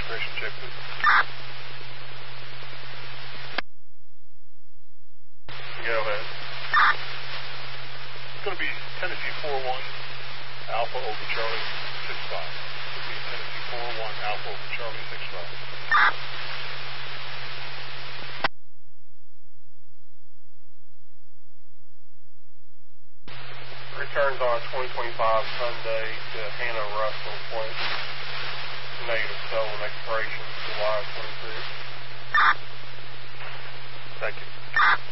registration check, please. Go ahead. It's going to be Tennessee 4-1, Alpha over Charlie 6-5. It'll be Tennessee 4-1, Alpha over Charlie 6-5. Returns on 2025 Sunday to Hannah Russell Place. Negative stolen expiration July 23. Thank you.